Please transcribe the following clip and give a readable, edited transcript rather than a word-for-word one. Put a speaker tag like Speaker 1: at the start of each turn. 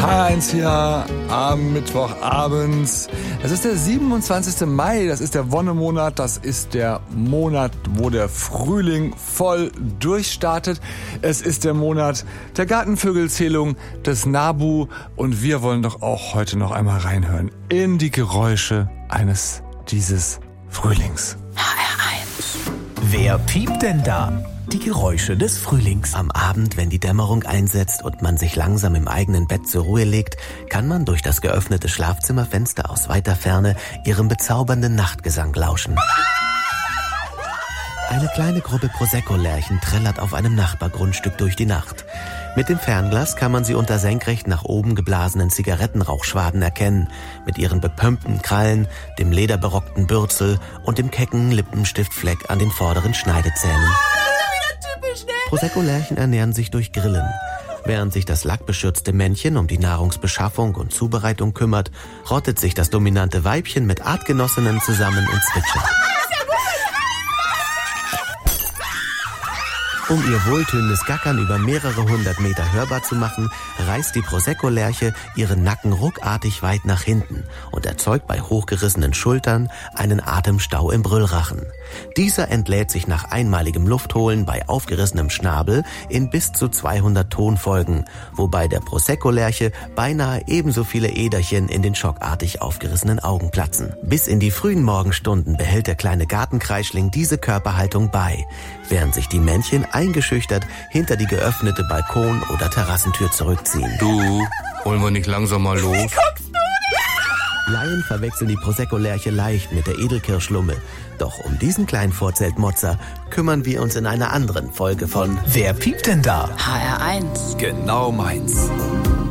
Speaker 1: HR1 hier am Mittwochabend. Es ist der 27. Mai, das ist der Wonnemonat, das ist der Monat, wo der Frühling voll durchstartet. Es ist der Monat der Gartenvögelzählung, des Nabu und wir wollen doch auch heute noch einmal reinhören in die Geräusche dieses Frühlings.
Speaker 2: HR1. Wer piept denn da? Die Geräusche des Frühlings. Am Abend, wenn die Dämmerung einsetzt und man sich langsam im eigenen Bett zur Ruhe legt, kann man durch das geöffnete Schlafzimmerfenster aus weiter Ferne ihrem bezaubernden Nachtgesang lauschen. Eine kleine Gruppe Prosecco-Lerchen trällert auf einem Nachbargrundstück durch die Nacht. Mit dem Fernglas kann man sie unter senkrecht nach oben geblasenen Zigarettenrauchschwaden erkennen, mit ihren bepömpten Krallen, dem lederberockten Bürzel und dem kecken Lippenstiftfleck an den vorderen Schneidezähnen. Prosecco-Lerchen ernähren sich durch Grillen. Während sich das lackbeschürzte Männchen um die Nahrungsbeschaffung und Zubereitung kümmert, rottet sich das dominante Weibchen mit Artgenossinnen zusammen und zwitschert. Um ihr wohltönendes Gackern über mehrere hundert Meter hörbar zu machen, reißt die Prosecco-Lerche ihren Nacken ruckartig weit nach hinten und erzeugt bei hochgerissenen Schultern einen Atemstau im Brüllrachen. Dieser entlädt sich nach einmaligem Luftholen bei aufgerissenem Schnabel in bis zu 200 Tonfolgen, wobei der Prosecco-Lerche beinahe ebenso viele Äderchen in den schockartig aufgerissenen Augen platzen. Bis in die frühen Morgenstunden behält der kleine Gartenkreischling diese Körperhaltung bei, während sich die Männchen eingeschüchtert hinter die geöffnete Balkon- oder Terrassentür zurückziehen.
Speaker 3: Du, wollen wir nicht langsam mal los?
Speaker 2: Laien verwechseln die Prosecco-Lerche leicht mit der Edelkirschlumme. Doch um diesen kleinen Vorzeltmotzer kümmern wir uns in einer anderen Folge von Wer piept denn da?
Speaker 4: HR1.
Speaker 3: Genau meins.